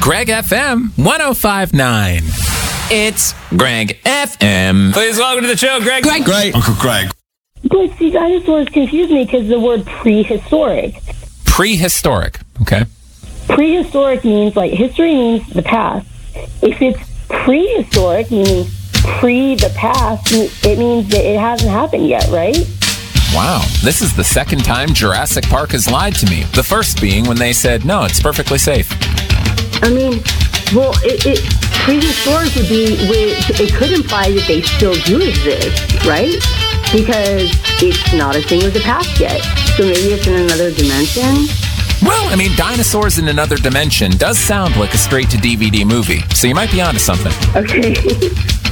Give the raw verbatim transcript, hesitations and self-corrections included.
Greg F M one oh five point nine. It's Greg F M. Please welcome to the show, Greg. Greg. Greg. Uncle Greg. But see, dinosaurs confuse me because the word prehistoric. Prehistoric, okay. Prehistoric means, like, history means the past. If it's prehistoric, meaning pre the past, it means that it hasn't happened yet, right? Wow, this is the second time Jurassic Park has lied to me. The first being when they said, no, it's perfectly safe. I mean, well, it, it prehistoric would be, it could imply that they still do exist, right? Because it's not a thing of the past yet. So maybe it's in another dimension. Well, I mean, dinosaurs in another dimension does sound like a straight-to-D V D movie, so you might be onto something. Okay.